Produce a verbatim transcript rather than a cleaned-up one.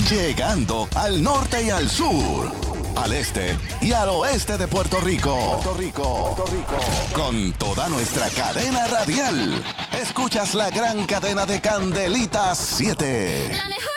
Llegando al norte y al sur, al este y al oeste de Puerto Rico. Puerto Rico, Puerto Rico. Con toda nuestra cadena radial. Escuchas la gran cadena de Candelitas siete.